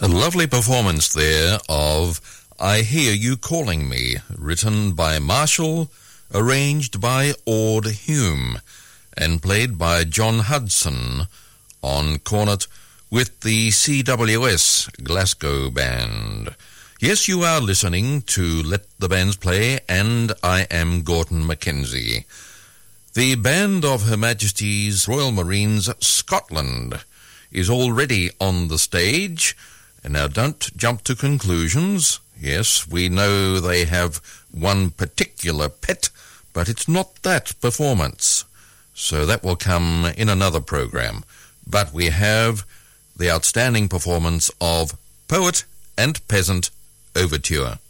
A lovely performance there of I Hear You Calling Me, written by Marshall, arranged by Ord Hume, and played by John Hudson on cornet with the CWS Glasgow Band. Yes, you are listening to Let the Bands Play, and I am Gordon Mackenzie. The band of Her Majesty's Royal Marines Scotland is already on the stage. And now don't jump to conclusions. Yes, we know they have one particular pet, but it's not that performance. So that will come in another program. But we have the outstanding performance of Poet and Peasant Overture.